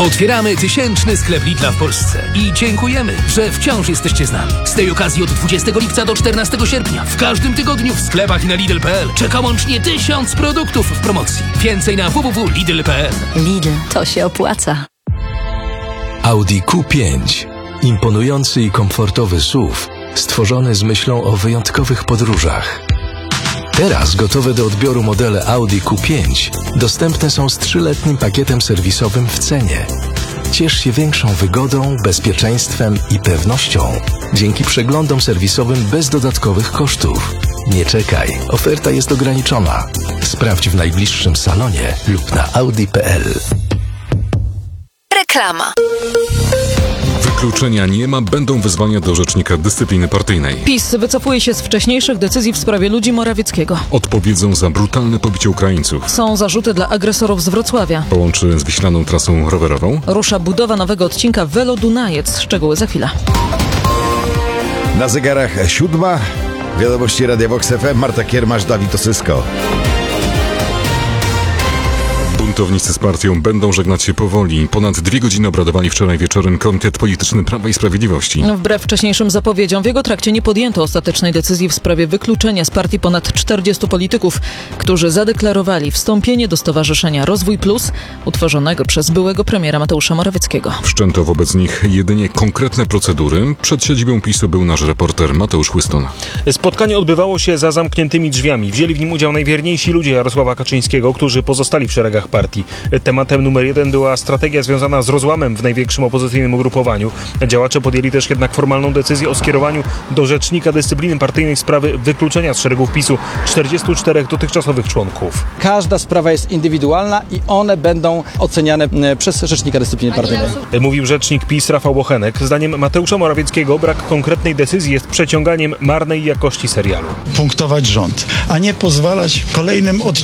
Otwieramy 1000 sklep Lidla w Polsce i dziękujemy, że wciąż jesteście z nami. Z tej okazji od 20 lipca do 14 sierpnia w każdym tygodniu w sklepach i na Lidl.pl czeka łącznie 1000 produktów w promocji. Więcej na www.lidl.pl. Lidl, to się opłaca. Audi Q5. Imponujący i komfortowy SUV, stworzony z myślą o wyjątkowych podróżach. Teraz gotowe do odbioru modele Audi Q5 dostępne są z 3-letnim pakietem serwisowym w cenie. Ciesz się większą wygodą, bezpieczeństwem i pewnością dzięki przeglądom serwisowym bez dodatkowych kosztów. Nie czekaj, oferta jest ograniczona. Sprawdź w najbliższym salonie lub na audi.pl. Reklama. Wykluczenia nie ma, będą wezwania do Rzecznika Dyscypliny Partyjnej. PiS wycofuje się z wcześniejszych decyzji w sprawie ludzi Morawieckiego. Odpowiedzą za brutalne pobicie Ukraińców. Są zarzuty dla agresorów z Wrocławia. Połączy z wiślaną trasą rowerową. Rusza budowa nowego odcinka Welo-Dunajec. Szczegóły za chwilę. Na zegarach 7. Wiadomości Radia Vox FM. Marta Kiermasz, Dawid Osysko. Buntownicy z partią będą żegnać się powoli. Ponad 2 godziny obradowali wczoraj wieczorem Komitet Polityczny Prawa i Sprawiedliwości. Wbrew wcześniejszym zapowiedziom w jego trakcie nie podjęto ostatecznej decyzji w sprawie wykluczenia z partii ponad 40 polityków, którzy zadeklarowali wstąpienie do Stowarzyszenia Rozwój Plus, utworzonego przez byłego premiera Mateusza Morawieckiego. Wszczęto wobec nich jedynie konkretne procedury. Przed siedzibą PiS-u był nasz reporter Mateusz Chłyston. Spotkanie odbywało się za zamkniętymi drzwiami. Wzięli w nim udział najwierniejsi ludzie Jarosława Kaczyńskiego, którzy pozostali w szeregach partii. Tematem numer 1 była strategia związana z rozłamem w największym opozycyjnym ugrupowaniu. Działacze podjęli też jednak formalną decyzję o skierowaniu do Rzecznika Dyscypliny Partyjnej sprawy wykluczenia z szeregów PiS-u 44 dotychczasowych członków. Każda sprawa jest indywidualna i one będą oceniane przez Rzecznika Dyscypliny Partyjnej. Mówił rzecznik PiS Rafał Bochenek. Zdaniem Mateusza Morawieckiego brak konkretnej decyzji jest przeciąganiem marnej jakości serialu. Punktować rząd, a nie pozwalać kolejnym odcinkom